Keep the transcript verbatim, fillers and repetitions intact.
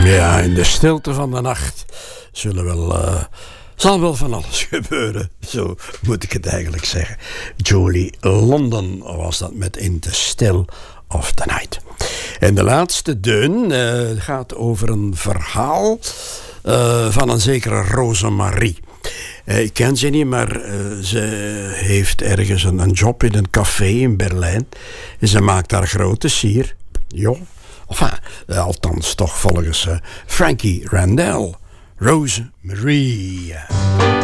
Ja, in de stilte van de nacht zullen wel, uh, zal wel van alles gebeuren. Zo moet ik het eigenlijk zeggen. Julie London was dat met In the Still of the Night. En de laatste deun uh, gaat over een verhaal uh, van een zekere Rosemarie. Uh, ik ken ze niet, maar uh, ze heeft ergens een, een job in een café in Berlijn. En ze maakt daar grote sier. Jo. Enfin, uh, althans toch volgens uh, Frankie Randall. Rosemarie.